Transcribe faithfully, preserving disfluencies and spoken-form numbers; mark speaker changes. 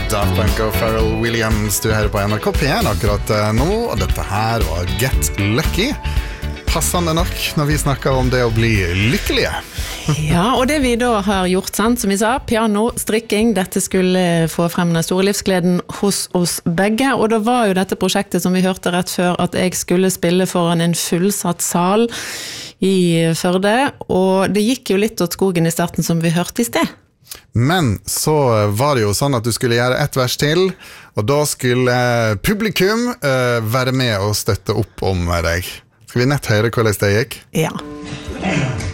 Speaker 1: Daft Punk og Pharrell Williams. Du hører på N R K P en akkurat nå, og dette her var Get Lucky. Passende nok når vi snakker om det å bli lykkelige.
Speaker 2: Ja, og det vi da har gjort, sant, som vi sa, piano, strikking, dette skulle få frem den store livsgleden hos oss begge, og da var jo dette prosjektet som vi hørte rett før, at jeg skulle spille foran en fullsatt sal i Førde, og det gikk jo litt åt skogen i starten som vi hørte i sted.
Speaker 1: Men så var det jo sånn at du skulle gjøre ett vers til, og da skulle publikum uh, være med og støtte opp om deg. Skal vi nett høre hvordan det gikk?
Speaker 2: Ja.